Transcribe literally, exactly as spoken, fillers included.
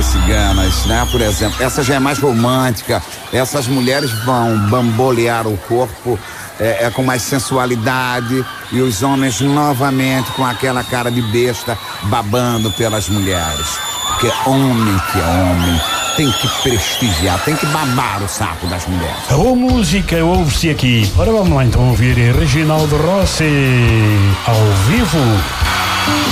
ciganas, né? Por exemplo, essa já é mais romântica, essas mulheres vão bambolear o corpo é, é com mais sensualidade e os homens novamente com aquela cara de besta babando pelas mulheres. Porque homem que é homem tem que prestigiar, tem que babar o saco das mulheres. A boa música ouve-se aqui. Ora, vamos lá então ouvir Reginaldo Rossi ao vivo.